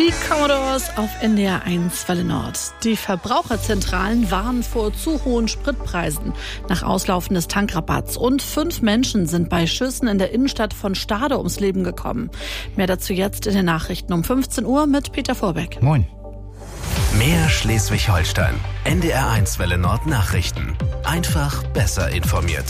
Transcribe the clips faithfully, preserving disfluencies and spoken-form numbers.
Die Commodores auf N D R eins Welle Nord. Die Verbraucherzentralen warnen vor zu hohen Spritpreisen nach Auslaufen des Tankrabatts. Und fünf Menschen sind bei Schüssen in der Innenstadt von Stade ums Leben gekommen. Mehr dazu jetzt in den Nachrichten um fünfzehn Uhr mit Peter Vorbeck. Moin. Mehr Schleswig-Holstein. N D R eins Welle Nord Nachrichten. Einfach besser informiert.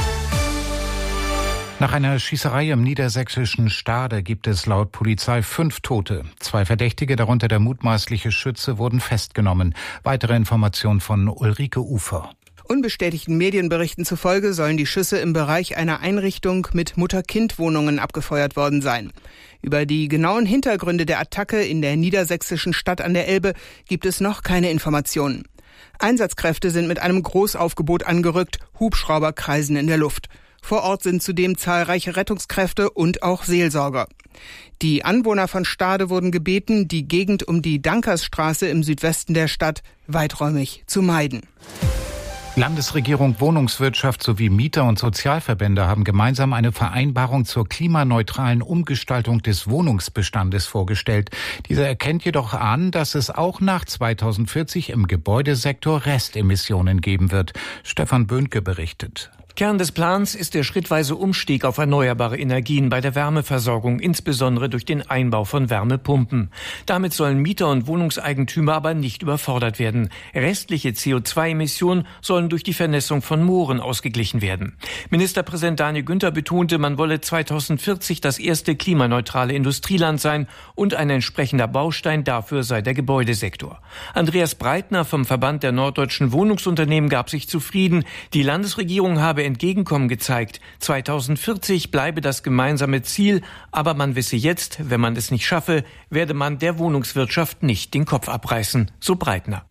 Nach einer Schießerei im niedersächsischen Stade gibt es laut Polizei fünf Tote. Zwei Verdächtige, darunter der mutmaßliche Schütze, wurden festgenommen. Weitere Informationen von Ulrike Ufer. Unbestätigten Medienberichten zufolge sollen die Schüsse im Bereich einer Einrichtung mit Mutter-Kind-Wohnungen abgefeuert worden sein. Über die genauen Hintergründe der Attacke in der niedersächsischen Stadt an der Elbe gibt es noch keine Informationen. Einsatzkräfte sind mit einem Großaufgebot angerückt, Hubschrauber kreisen in der Luft. Vor Ort sind zudem zahlreiche Rettungskräfte und auch Seelsorger. Die Anwohner von Stade wurden gebeten, die Gegend um die Dankersstraße im Südwesten der Stadt weiträumig zu meiden. Landesregierung, Wohnungswirtschaft sowie Mieter und Sozialverbände haben gemeinsam eine Vereinbarung zur klimaneutralen Umgestaltung des Wohnungsbestandes vorgestellt. Dieser erkennt jedoch an, dass es auch nach zweitausendvierzig im Gebäudesektor Restemissionen geben wird. Stefan Böhnke berichtet. Kern des Plans ist der schrittweise Umstieg auf erneuerbare Energien bei der Wärmeversorgung, insbesondere durch den Einbau von Wärmepumpen. Damit sollen Mieter und Wohnungseigentümer aber nicht überfordert werden. Restliche C O zwei Emissionen sollen durch die Vernässung von Mooren ausgeglichen werden. Ministerpräsident Daniel Günther betonte, man wolle zweitausendvierzig das erste klimaneutrale Industrieland sein und ein entsprechender Baustein dafür sei der Gebäudesektor. Andreas Breitner vom Verband der norddeutschen Wohnungsunternehmen gab sich zufrieden. Die Landesregierung habe Entgegenkommen gezeigt. zweitausendvierzig bleibe das gemeinsame Ziel, aber man wisse jetzt, wenn man es nicht schaffe, werde man der Wohnungswirtschaft nicht den Kopf abreißen, so Breitner.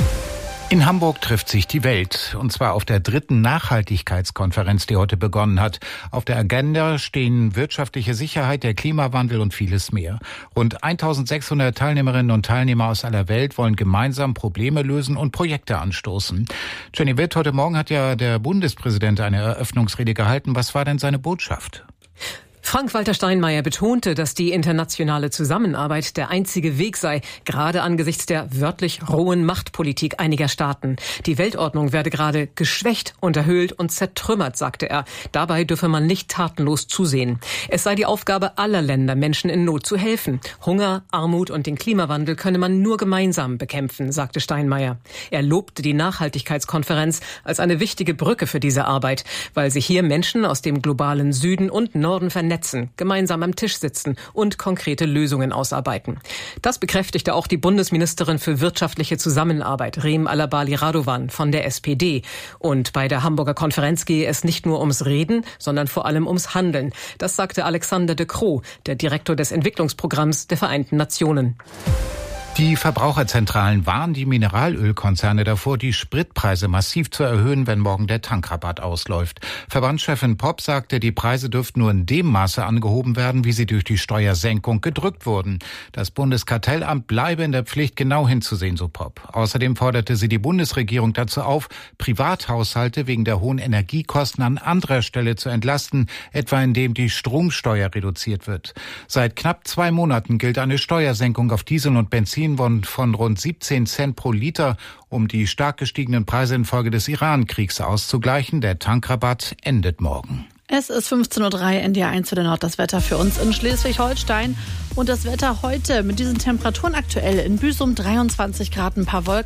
In Hamburg trifft sich die Welt, und zwar auf der dritten Nachhaltigkeitskonferenz, die heute begonnen hat. Auf der Agenda stehen wirtschaftliche Sicherheit, der Klimawandel und vieles mehr. Rund eintausendsechshundert Teilnehmerinnen und Teilnehmer aus aller Welt wollen gemeinsam Probleme lösen und Projekte anstoßen. Jenny Witt, heute Morgen hat ja der Bundespräsident eine Eröffnungsrede gehalten. Was war denn seine Botschaft? Frank-Walter Steinmeier betonte, dass die internationale Zusammenarbeit der einzige Weg sei, gerade angesichts der wörtlich rohen Machtpolitik einiger Staaten. Die Weltordnung werde gerade geschwächt, unterhöhlt und zertrümmert, sagte er. Dabei dürfe man nicht tatenlos zusehen. Es sei die Aufgabe aller Länder, Menschen in Not zu helfen. Hunger, Armut und den Klimawandel könne man nur gemeinsam bekämpfen, sagte Steinmeier. Er lobte die Nachhaltigkeitskonferenz als eine wichtige Brücke für diese Arbeit, weil sich hier Menschen aus dem globalen Süden und Norden vernetzen, gemeinsam am Tisch sitzen und konkrete Lösungen ausarbeiten. Das bekräftigte auch die Bundesministerin für wirtschaftliche Zusammenarbeit, Reem Alabali Radovan von der S P D. Und bei der Hamburger Konferenz gehe es nicht nur ums Reden, sondern vor allem ums Handeln. Das sagte Alexander de Croo, der Direktor des Entwicklungsprogramms der Vereinten Nationen. Die Verbraucherzentralen warnen die Mineralölkonzerne davor, die Spritpreise massiv zu erhöhen, wenn morgen der Tankrabatt ausläuft. Verbandschefin Popp sagte, die Preise dürften nur in dem Maße angehoben werden, wie sie durch die Steuersenkung gedrückt wurden. Das Bundeskartellamt bleibe in der Pflicht, genau hinzusehen, so Popp. Außerdem forderte sie die Bundesregierung dazu auf, Privathaushalte wegen der hohen Energiekosten an anderer Stelle zu entlasten, etwa indem die Stromsteuer reduziert wird. Seit knapp zwei Monaten gilt eine Steuersenkung auf Diesel und Benzin von rund siebzehn Cent pro Liter, um die stark gestiegenen Preise infolge des Iran-Kriegs auszugleichen. Der Tankrabatt endet morgen. Es ist fünfzehn Uhr drei, N D R eins Welle Nord, das Wetter für uns in Schleswig-Holstein. Und das Wetter heute mit diesen Temperaturen aktuell in Büsum dreiundzwanzig Grad, ein paar Wolken.